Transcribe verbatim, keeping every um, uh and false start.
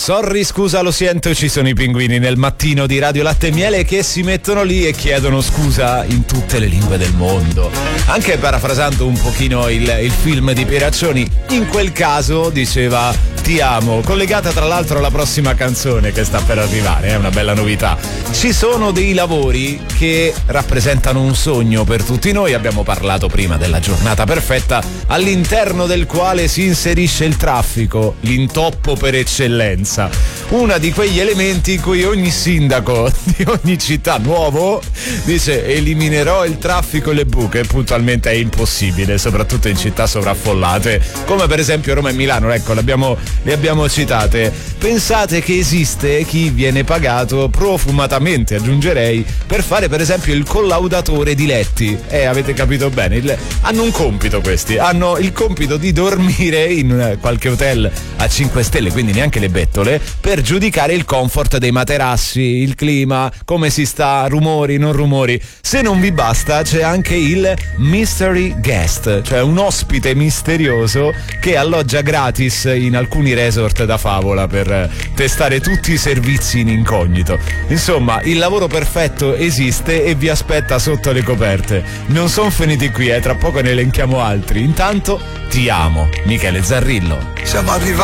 Sorry, scusa, lo sento, ci sono i pinguini nel mattino di Radio Latte e Miele che si mettono lì e chiedono scusa in tutte le lingue del mondo. Anche parafrasando un pochino il, il film di Pieraccioni, in quel caso diceva ti amo, collegata tra l'altro alla prossima canzone che sta per arrivare, è una bella novità. Ci sono dei lavori che rappresentano un sogno per tutti noi, abbiamo parlato prima della giornata perfetta, all'interno del quale si inserisce il traffico, l'intoppo per eccellenza, una di quegli elementi in cui ogni sindaco di ogni città nuovo dice eliminerò il traffico e le buche, puntualmente è impossibile, soprattutto in città sovraffollate come per esempio Roma e Milano, ecco, l'abbiamo le abbiamo citate. Pensate che esiste chi viene pagato profumatamente, aggiungerei, per fare per esempio il collaudatore di letti. Eh, avete capito bene, il, hanno un compito questi, hanno il compito di dormire in qualche hotel a cinque stelle, quindi neanche le bettole, per giudicare il comfort dei materassi, il clima, come si sta, rumori, non rumori. Se non vi basta, c'è anche il mystery guest, cioè un ospite misterioso che alloggia gratis in alcuni resort da favola per testare tutti i servizi in incognito. Insomma, il lavoro perfetto esiste e vi aspetta sotto le coperte. Non sono finiti qui, eh, tra poco ne elenchiamo altri. Intanto ti amo, Michele Zarrillo. Siamo arrivati